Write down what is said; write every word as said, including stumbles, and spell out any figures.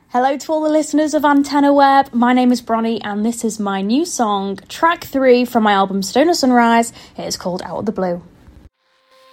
Hello to all the listeners of Antenna Web. My name is Bronnie and this is my new song, track three from my album Stoner Sunrise. It is called Out of the Blue.